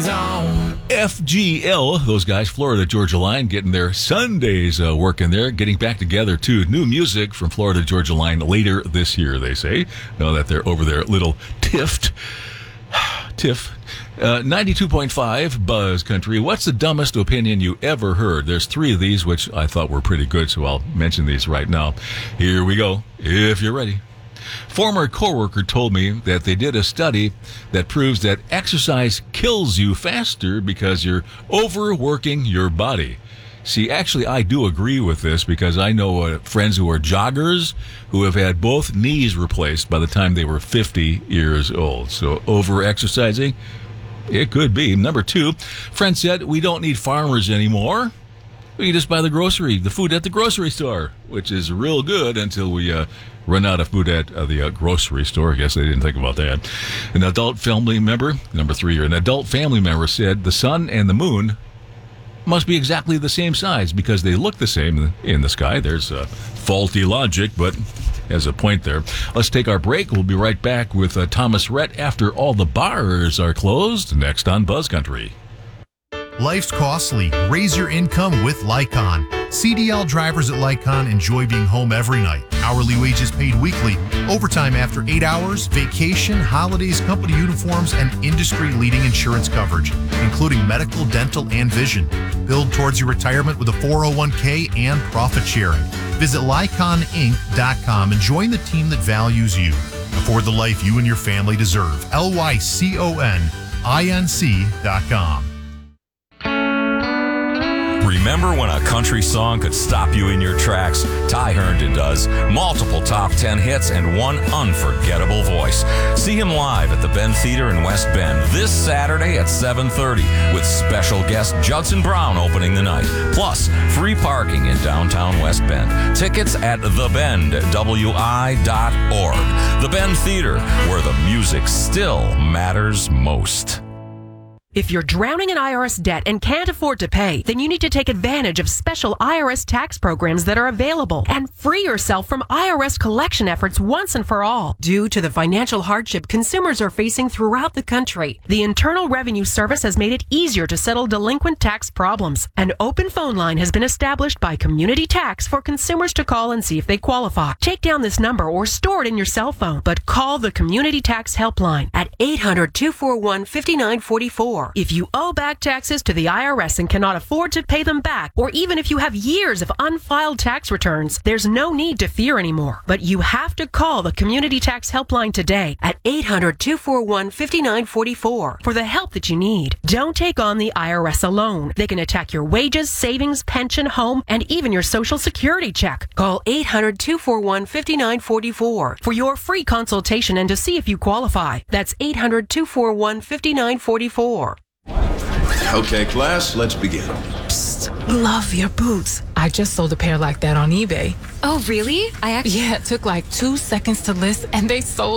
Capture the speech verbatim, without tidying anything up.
He's on. F G L, those guys, Florida Georgia Line, getting their Sundays uh, working there, getting back together too. New music from Florida Georgia Line later this year, they say. Know that they're over there at Little Tift. Tiff. Uh, ninety-two point five Buzz Country. What's the dumbest opinion you ever heard? There's three of these, which I thought were pretty good, so I'll mention these right now. Here we go, if you're ready. Former coworker told me that they did a study that proves that exercise kills you faster because you're overworking your body. See, actually, I do agree with this because I know uh, friends who are joggers who have had both knees replaced by the time they were fifty years old. So over-exercising, it could be. Number two, friend said we don't need farmers anymore. We can just buy the grocery, the food at the grocery store, which is real good until we uh, run out of food at uh, the uh, grocery store. I guess they didn't think about that. An adult family member, number three, an adult family member said the sun and the moon must be exactly the same size because they look the same in the sky. There's uh, faulty logic, but has a point there. Let's take our break. We'll be right back with uh, Thomas Rhett after all the bars are closed, next on Buzz Country. Life's costly. Raise your income with Lycon. C D L drivers at Lycon enjoy being home every night. Hourly wages paid weekly, overtime after eight hours, vacation, holidays, company uniforms, and industry-leading insurance coverage, including medical, dental, and vision. Build towards your retirement with a four oh one k and profit sharing. Visit Lycon Inc dot com and join the team that values you. Afford the life you and your family deserve. L Y C O N I N C dot com. Remember when a country song could stop you in your tracks? Ty Herndon does. Multiple top ten hits and one unforgettable voice. See him live at the Ben Theater in West Bend this Saturday at seven thirty with special guest Judson Brown opening the night. Plus, free parking in downtown West Bend. Tickets at the bend w i dot org. The Ben Theater, where the music still matters most. If you're drowning in I R S debt and can't afford to pay, then you need to take advantage of special I R S tax programs that are available and free yourself from I R S collection efforts once and for all. Due to the financial hardship consumers are facing throughout the country, the Internal Revenue Service has made it easier to settle delinquent tax problems. An open phone line has been established by Community Tax for consumers to call and see if they qualify. Take down this number or store it in your cell phone, but call the Community Tax Helpline at eight hundred, two four one, five nine four four. If you owe back taxes to the I R S and cannot afford to pay them back, or even if you have years of unfiled tax returns, there's no need to fear anymore. But you have to call the Community Tax Helpline today at eight hundred, two four one, five nine four four for the help that you need. Don't take on the I R S alone. They can attack your wages, savings, pension, home, and even your Social Security check. Call eight hundred, two four one, five nine four four for your free consultation and to see if you qualify. That's eight hundred, two four one, five nine four four. Okay, class, let's begin. Psst, love your boots. I just sold a pair like that on eBay. Oh, really? I actually... Yeah, it took like two seconds to list, and they sold